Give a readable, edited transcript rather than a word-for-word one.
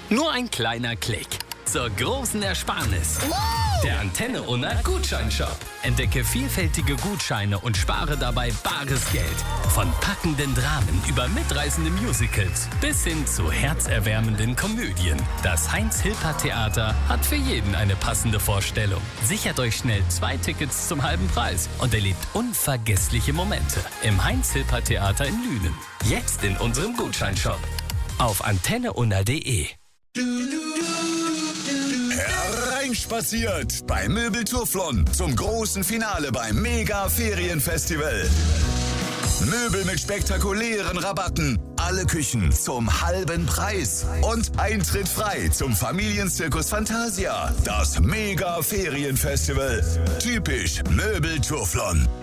Nur ein kleiner Klick zur großen Ersparnis. Der Antenne Unna Gutscheinshop. Entdecke vielfältige Gutscheine und spare dabei bares Geld. Von packenden Dramen über mitreißende Musicals bis hin zu herzerwärmenden Komödien. Das Heinz-Hilpert-Theater hat für jeden eine passende Vorstellung. Sichert euch schnell 2 Tickets zum halben Preis und erlebt unvergessliche Momente im Heinz-Hilpert-Theater in Lünen. Jetzt in unserem Gutscheinshop auf antenneunna.de. Hereinspaziert bei Möbeltourflon zum großen Finale beim Mega-Ferienfestival. Möbel mit spektakulären Rabatten, alle Küchen zum halben Preis und Eintritt frei zum Familienzirkus Fantasia. Das Mega-Ferienfestival. Typisch Möbeltourflon.